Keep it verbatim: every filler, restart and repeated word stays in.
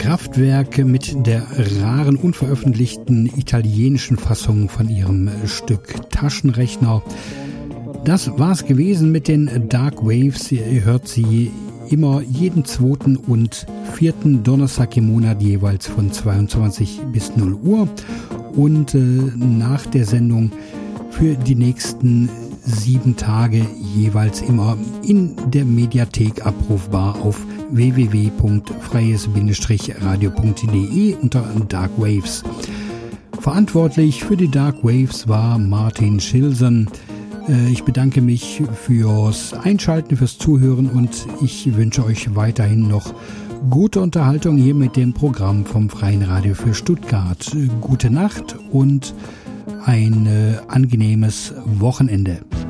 Kraftwerk mit der raren, unveröffentlichten italienischen Fassung von ihrem Stück Taschenrechner. Das war's gewesen mit den Dark Waves. Ihr hört sie immer jeden zweiten und vierten Donnerstag im Monat jeweils von zweiundzwanzig bis null Uhr und äh, nach der Sendung für die nächsten sieben Tage jeweils immer in der Mediathek abrufbar auf w w w punkt freies radio punkt de unter Dark Waves. Verantwortlich für die Dark Waves war Martin Schilson. Ich bedanke mich fürs Einschalten, fürs Zuhören und ich wünsche euch weiterhin noch gute Unterhaltung hier mit dem Programm vom Freien Radio für Stuttgart. Gute Nacht und ein angenehmes Wochenende.